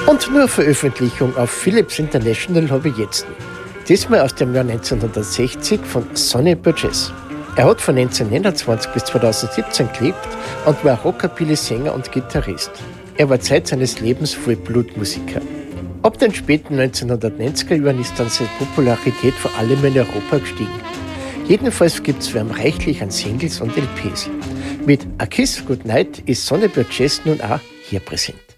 Und nur Veröffentlichung auf Philips International habe ich jetzt. Diesmal aus dem Jahr 1960 von Sonny Burgess. Er hat von 1929 bis 2017 gelebt und war Rockabilly-Sänger und Gitarrist. Er war Zeit seines Lebens Vollblutmusiker. Ab den späten 1990er Jahren ist dann seine Popularität vor allem in Europa gestiegen. Jedenfalls gibt es für ihn reichlich an Singles und LPs. Mit A Kiss Goodnight ist Sonny Burgess nun auch hier präsent.